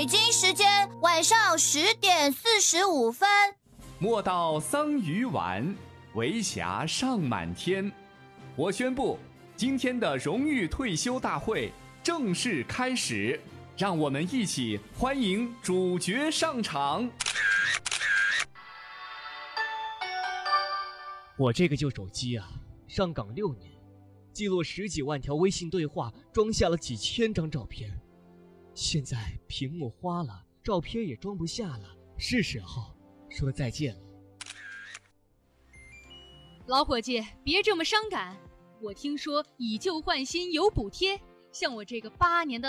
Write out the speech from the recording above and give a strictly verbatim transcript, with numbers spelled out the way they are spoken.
北京时间晚上十点四十五分。 莫道桑榆晚，为霞尚满天。我宣布，今天的荣誉退休大会正式开始，让我们一起欢迎主角上场。 我这个旧手机啊，上岗六年，记录十几万条微信对话，装下了几千张照片。现在屏幕花了，照片也装不下了，是时候说再见了。 老伙计，别这么伤感。我听说以旧换新有补贴，像我这个八年的